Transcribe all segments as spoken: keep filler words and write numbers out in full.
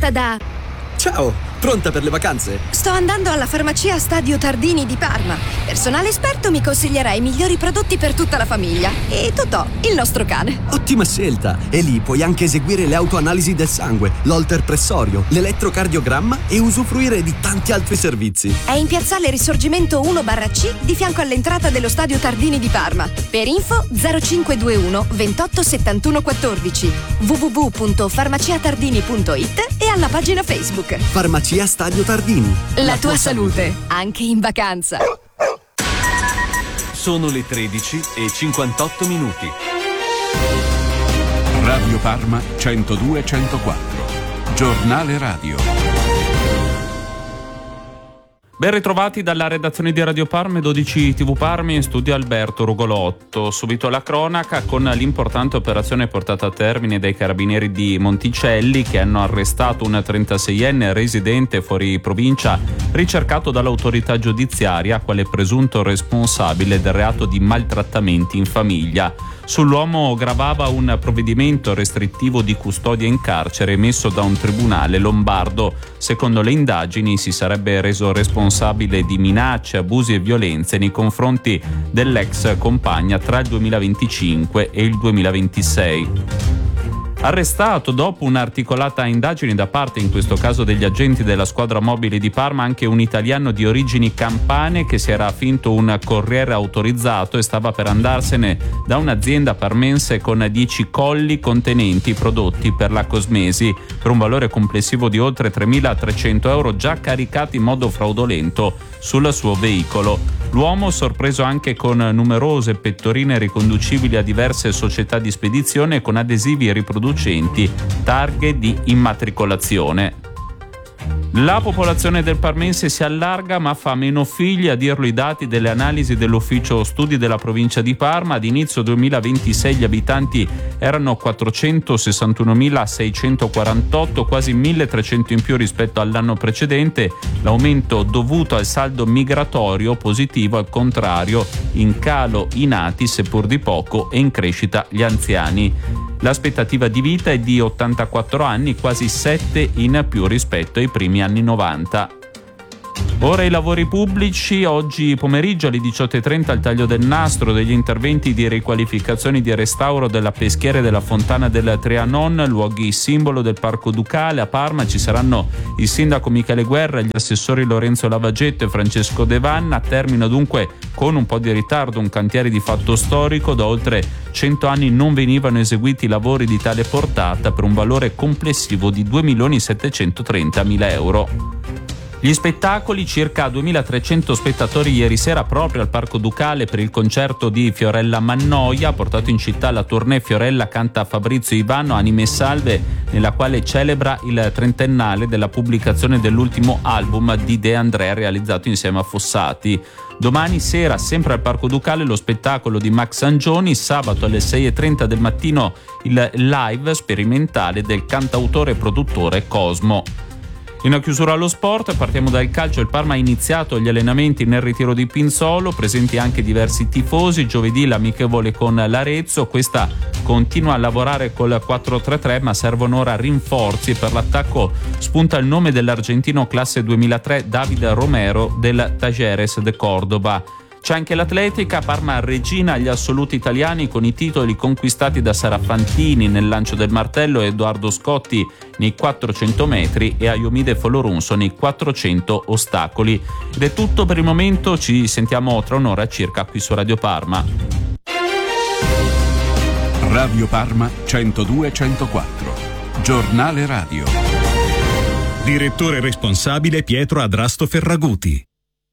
chiamata da... Ciao, pronta per le vacanze? Sto andando alla farmacia Stadio Tardini di Parma. Personale esperto mi consiglierà i migliori prodotti per tutta la famiglia. E Totò, il nostro cane. Ottima scelta! E lì puoi anche eseguire le autoanalisi del sangue, l'holter pressorio, l'elettrocardiogramma e usufruire di tanti altri servizi. È in piazzale Risorgimento uno barra C, di fianco all'entrata dello Stadio Tardini di Parma. Per info zero cinque due uno ventotto settantuno quattordici, w w w punto farmacia tardini punto i t e alla pagina Facebook. Farmacia Stadio Tardini. La, la tua, tua salute, salute, anche in vacanza. Sono le tredici e cinquantotto minuti. Radio Parma centodue centoquattro. Giornale radio. Ben ritrovati dalla redazione di Radio Parma e dodici tivù Parma, in studio Alberto Rugolotto. Subito la cronaca con l'importante operazione portata a termine dai carabinieri di Monticelli, che hanno arrestato un trentaseienne residente fuori provincia ricercato dall'autorità giudiziaria quale presunto responsabile del reato di maltrattamenti in famiglia. Sull'uomo gravava un provvedimento restrittivo di custodia in carcere emesso da un tribunale lombardo. Secondo le indagini si sarebbe reso responsabile di minacce, abusi e violenze nei confronti dell'ex compagna tra il duemilaventicinque e il duemilaventisei. Arrestato dopo un'articolata indagine da parte, in questo caso, degli agenti della squadra mobile di Parma, anche un italiano di origini campane che si era finto un corriere autorizzato e stava per andarsene da un'azienda parmense con dieci colli contenenti prodotti per la cosmesi per un valore complessivo di oltre tremilatrecento euro, già caricati in modo fraudolento sul suo veicolo. L'uomo, sorpreso anche con numerose pettorine riconducibili a diverse società di spedizione e con adesivi riproducenti targhe di immatricolazione. La popolazione del parmense si allarga ma fa meno figli, a dirlo i dati delle analisi dell'ufficio studi della provincia di Parma. Ad inizio duemilaventisei gli abitanti erano quattrocentosessantunomilaseicentoquarantotto, quasi milletrecento in più rispetto all'anno precedente. L'aumento dovuto al saldo migratorio positivo, al contrario, in calo i nati, seppur di poco, e in crescita gli anziani. L'aspettativa di vita è di ottantaquattro anni, quasi sette in più rispetto ai primi anni novanta. Ora i lavori pubblici. Oggi pomeriggio alle diciotto e trenta il taglio del nastro degli interventi di riqualificazione e di restauro della peschiera e della fontana del Trianon, luoghi simbolo del Parco Ducale. A Parma ci saranno il sindaco Michele Guerra, gli assessori Lorenzo Lavagetto e Francesco De Vanna. Termina dunque con un po' di ritardo un cantiere di fatto storico. Da oltre cento anni non venivano eseguiti lavori di tale portata per un valore complessivo di due milioni settecentotrentamila euro. Gli spettacoli: circa duemilatrecento spettatori ieri sera proprio al Parco Ducale per il concerto di Fiorella Mannoia. Ha portato in città la tournée Fiorella canta Fabrizio Ivano, Anime Salve, nella quale celebra il trentennale della pubblicazione dell'ultimo album di De André realizzato insieme a Fossati. Domani sera, sempre al Parco Ducale, lo spettacolo di Max Angioni. Sabato alle sei e trenta del mattino il live sperimentale del cantautore e produttore Cosmo. In chiusura allo sport, partiamo dal calcio. Il Parma ha iniziato gli allenamenti nel ritiro di Pinzolo, presenti anche diversi tifosi. Giovedì l'amichevole con l'Arezzo. Questa continua a lavorare col quattro tre tre, ma servono ora rinforzi. Per l'attacco spunta il nome dell'argentino classe duemilatré David Romero del Talleres de Córdoba. C'è anche l'atletica. Parma regina agli assoluti italiani con i titoli conquistati da Sara Fantini nel lancio del martello, Edoardo Scotti nei quattrocento metri e Ayomide Folorunso nei quattrocento ostacoli. Ed è tutto per il momento, ci sentiamo tra un'ora circa qui su Radio Parma. Radio Parma centodue centoquattro. Giornale radio. Direttore responsabile Pietro Adrasto Ferraguti.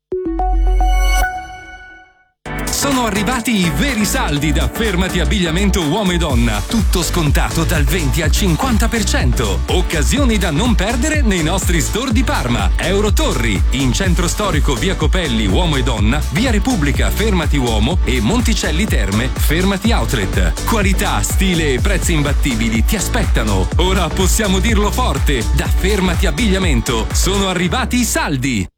Sono arrivati i veri saldi da Fermati Abbigliamento Uomo e Donna. Tutto scontato dal venti al cinquanta per cento. Occasioni da non perdere nei nostri store di Parma. Eurotorri, in centro storico via Copelli Uomo e Donna, via Repubblica Fermati Uomo e Monticelli Terme Fermati Outlet. Qualità, stile e prezzi imbattibili ti aspettano. Ora possiamo dirlo forte, da Fermati Abbigliamento sono arrivati i saldi.